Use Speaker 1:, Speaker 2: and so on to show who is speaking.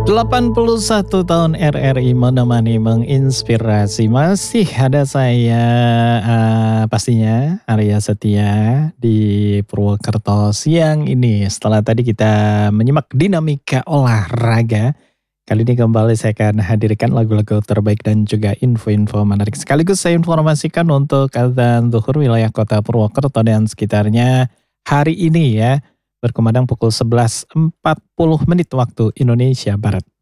Speaker 1: 81 tahun RRI menemani menginspirasi. Masih ada saya, pastinya Arya Setia di Purwokerto siang ini. Setelah tadi kita menyimak dinamika olahraga, kali ini kembali saya akan hadirkan lagu-lagu terbaik dan juga info-info menarik. Sekaligus saya informasikan untuk adzan zuhur wilayah kota Purwokerto dan sekitarnya hari ini ya, berkumandang pukul 11.40 waktu Indonesia Barat.